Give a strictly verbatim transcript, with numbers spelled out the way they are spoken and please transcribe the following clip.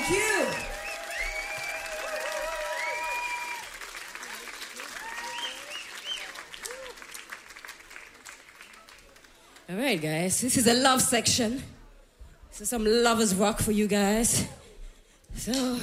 Thank you. All right, guys. This is a love section. So some lovers rock for you guys. So...